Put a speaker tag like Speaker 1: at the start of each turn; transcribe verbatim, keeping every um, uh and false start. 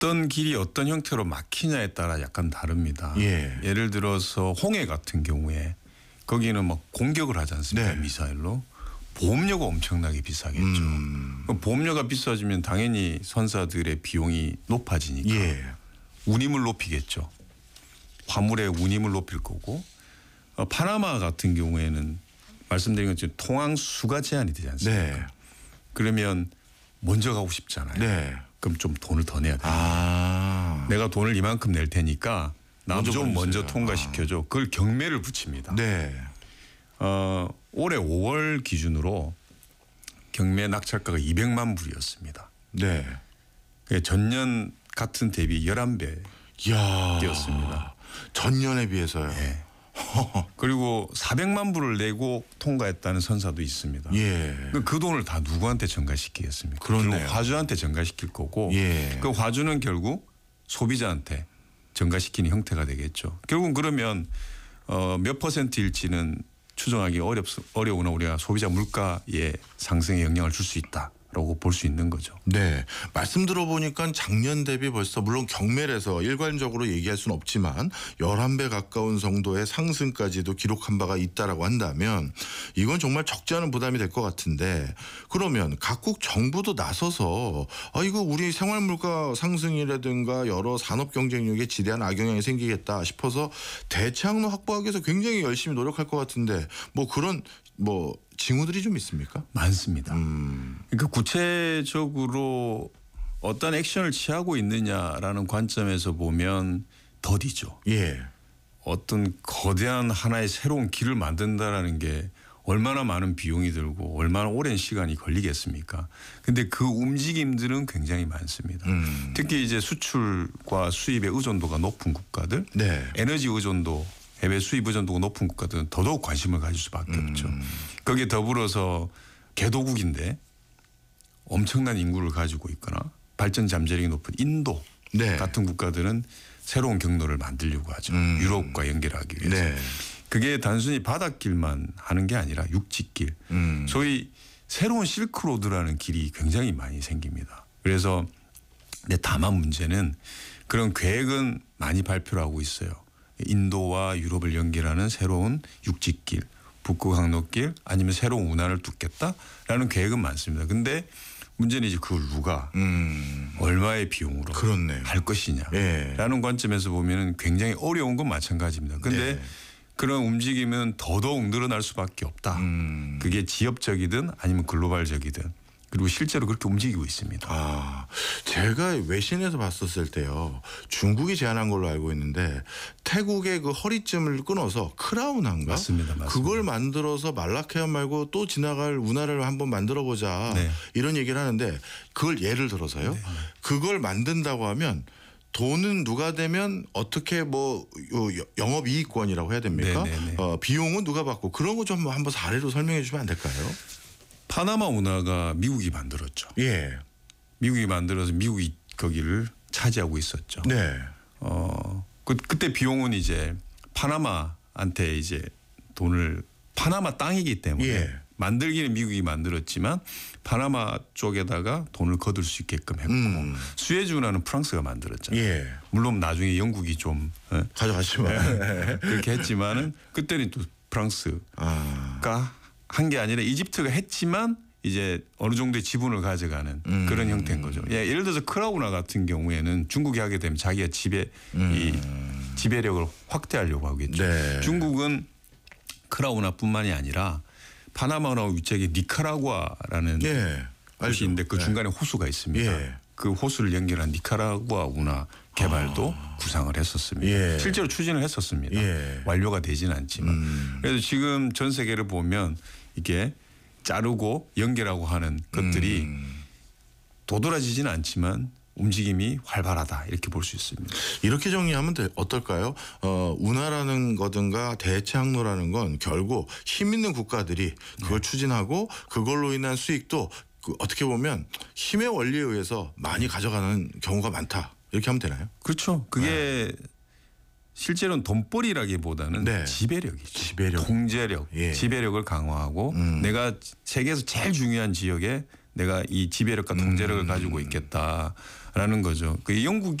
Speaker 1: 어떤 길이 어떤 형태로 막히냐에 따라 약간 다릅니다.
Speaker 2: 예.
Speaker 1: 예를 들어서 홍해 같은 경우에 거기는 막 공격을 하지 않습니까?
Speaker 2: 네.
Speaker 1: 미사일로. 보험료가 엄청나게 비싸겠죠.
Speaker 2: 음.
Speaker 1: 보험료가 비싸지면 당연히 선사들의 비용이 높아지니까
Speaker 2: 예.
Speaker 1: 운임을 높이겠죠. 화물의 운임을 높일 거고 어, 파나마 같은 경우에는 말씀드린 것처럼 통항 수가 제한이 되지 않습니까?
Speaker 2: 네.
Speaker 1: 그러면 먼저 가고 싶잖아요.
Speaker 2: 네.
Speaker 1: 그럼 좀 돈을 더 내야 돼요.
Speaker 2: 아.
Speaker 1: 내가 돈을 이만큼 낼 테니까 남
Speaker 2: 먼저
Speaker 1: 좀 먼저
Speaker 2: 보내주세요.
Speaker 1: 통과시켜줘. 그걸 경매를 붙입니다.
Speaker 2: 네.
Speaker 1: 어, 올해 오월 기준으로 경매 낙찰가가 이백만 불이었습니다.
Speaker 2: 네.
Speaker 1: 전년 같은 대비 열한 배
Speaker 2: 이야.
Speaker 1: 뛰었습니다.
Speaker 2: 전년에 비해서요.
Speaker 1: 네. 그리고 사백만 불을 내고 통과했다는 선사도 있습니다.
Speaker 2: 예.
Speaker 1: 그 돈을 다 누구한테 전가시키겠습니까?
Speaker 2: 그렇네요.
Speaker 1: 결국 화주한테 전가시킬 거고
Speaker 2: 예.
Speaker 1: 그 화주는 결국 소비자한테 전가시키는 형태가 되겠죠. 결국은 그러면 어, 몇 퍼센트일지는 추정하기 어렵, 어려우나 우리가 소비자 물가의 상승에 영향을 줄 수 있다라고 볼 수 있는 거죠.
Speaker 2: 네. 말씀 들어보니까 작년 대비 벌써 물론 경매에서 일괄적으로 얘기할 수는 없지만 열한 배 가까운 정도의 상승까지도 기록한 바가 있다라고 한다면 이건 정말 적지 않은 부담이 될 것 같은데 그러면 각국 정부도 나서서 아 이거 우리 생활 물가 상승이라든가 여러 산업 경쟁력에 지대한 악영향이 생기겠다 싶어서 대체항로 확보하기 위해서 굉장히 열심히 노력할 것 같은데 뭐 그런 뭐 징후들이 좀 있습니까?
Speaker 1: 많습니다.
Speaker 2: 음.
Speaker 1: 그러니까 구체적으로 어떤 액션을 취하고 있느냐라는 관점에서 보면 더디죠.
Speaker 2: 예.
Speaker 1: 어떤 거대한 하나의 새로운 길을 만든다라는 게 얼마나 많은 비용이 들고 얼마나 오랜 시간이 걸리겠습니까? 근데 그 움직임들은 굉장히 많습니다.
Speaker 2: 음.
Speaker 1: 특히 이제 수출과 수입의 의존도가 높은 국가들,
Speaker 2: 네.
Speaker 1: 에너지 의존도, 해외 수입 의존도가 높은 국가들은 더더욱 관심을 가질 수밖에
Speaker 2: 음.
Speaker 1: 없죠. 거기에 더불어서 개도국인데 엄청난 인구를 가지고 있거나 발전 잠재력이 높은 인도
Speaker 2: 네.
Speaker 1: 같은 국가들은 새로운 경로를 만들려고 하죠.
Speaker 2: 음.
Speaker 1: 유럽과 연결하기 위해서.
Speaker 2: 네.
Speaker 1: 그게 단순히 바닷길만 하는 게 아니라 육지길.
Speaker 2: 음.
Speaker 1: 소위 새로운 실크로드라는 길이 굉장히 많이 생깁니다. 그래서 근데 다만 문제는 그런 계획은 많이 발표를 하고 있어요. 인도와 유럽을 연결하는 새로운 육지길, 북극 항로길 아니면 새로운 운하를 뚫겠다라는 계획은 많습니다. 근데 문제는 이제 그걸 누가
Speaker 2: 음.
Speaker 1: 얼마의 비용으로
Speaker 2: 그렇네요.
Speaker 1: 할 것이냐라는
Speaker 2: 예.
Speaker 1: 관점에서 보면은 굉장히 어려운 건 마찬가지입니다. 근데
Speaker 2: 네.
Speaker 1: 그런 움직임은 더더욱 늘어날 수밖에 없다.
Speaker 2: 음.
Speaker 1: 그게 지역적이든 아니면 글로벌적이든 그리고 실제로 그렇게 움직이고 있습니다.
Speaker 2: 아, 제가 외신에서 봤었을 때요. 중국이 제안한 걸로 알고 있는데 태국의 그 허리쯤을 끊어서 크라운한가?
Speaker 1: 맞습니다, 맞습니다.
Speaker 2: 그걸 만들어서 말라케안 말고 또 지나갈 운하를 한번 만들어 보자.
Speaker 1: 네.
Speaker 2: 이런 얘기를 하는데 그걸 예를 들어서요.
Speaker 1: 네.
Speaker 2: 그걸 만든다고 하면 돈은 누가 되면 어떻게 뭐 영업 이익권이라고 해야 됩니까?
Speaker 1: 네, 네, 네.
Speaker 2: 어, 비용은 누가 받고 그런 거 좀 한번 사례로 설명해 주시면 안 될까요?
Speaker 1: 파나마 운하가 미국이 만들었죠.
Speaker 2: 예.
Speaker 1: 미국이 만들어서 미국이 거기를 차지하고 있었죠.
Speaker 2: 네.
Speaker 1: 어, 그, 그때 비용은 이제 파나마한테 이제 돈을 파나마 땅이기 때문에
Speaker 2: 예.
Speaker 1: 만들기는 미국이 만들었지만 파나마 쪽에다가 돈을 거둘 수 있게끔 했고
Speaker 2: 음.
Speaker 1: 수에즈 운하는 프랑스가 만들었잖아요.
Speaker 2: 예.
Speaker 1: 물론 나중에 영국이 좀 어,
Speaker 2: 가져가시면.
Speaker 1: 그렇게 했지만은 그때는 또 프랑스가
Speaker 2: 아.
Speaker 1: 한 게 아니라 이집트가 했지만 이제 어느 정도의 지분을 가져가는
Speaker 2: 음.
Speaker 1: 그런 형태인 거죠. 예, 예를 들어서 크라우나 같은 경우에는 중국이 하게 되면 자기가 지배
Speaker 2: 음.
Speaker 1: 이 지배력을 확대하려고 하겠죠.
Speaker 2: 네.
Speaker 1: 중국은 크라우나뿐만이 아니라 파나마나 위쪽에 니카라구아라는
Speaker 2: 예.
Speaker 1: 곳이 있는데 그
Speaker 2: 네.
Speaker 1: 중간에 호수가 있습니다.
Speaker 2: 예.
Speaker 1: 그 호수를 연결한 니카라구아 운하 개발도
Speaker 2: 아.
Speaker 1: 구상을 했었습니다.
Speaker 2: 예.
Speaker 1: 실제로 추진을 했었습니다.
Speaker 2: 예.
Speaker 1: 완료가 되지는 않지만.
Speaker 2: 음.
Speaker 1: 그래서 지금 전 세계를 보면 이게 자르고 연결하고 하는 것들이
Speaker 2: 음.
Speaker 1: 도드라지지는 않지만 움직임이 활발하다 이렇게 볼 수 있습니다.
Speaker 2: 이렇게 정리하면 돼, 어떨까요? 어, 운하라는 거든가 대체항로라는 건 결국 힘 있는 국가들이 그걸
Speaker 1: 네.
Speaker 2: 추진하고 그걸로 인한 수익도 그 어떻게 보면 힘의 원리에 의해서 많이 가져가는 경우가 많다. 이렇게 하면 되나요?
Speaker 1: 그렇죠. 그게 실제로는 돈벌이라기보다는
Speaker 2: 네.
Speaker 1: 지배력이죠.
Speaker 2: 지배력.
Speaker 1: 통제력,
Speaker 2: 예.
Speaker 1: 지배력을 강화하고
Speaker 2: 음.
Speaker 1: 내가 세계에서 제일 중요한 지역에 내가 이 지배력과 통제력을 가지고 있겠다라는 거죠. 그 영국